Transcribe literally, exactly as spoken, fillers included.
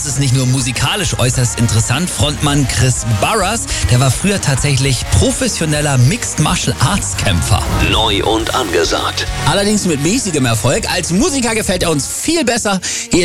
ist nicht nur musikalisch äußerst interessant. Frontmann Chris Burrers, der war früher tatsächlich professioneller Mixed Martial Arts Kämpfer. Neu und angesagt. Allerdings mit mäßigem Erfolg. Als Musiker gefällt er uns viel besser. Hier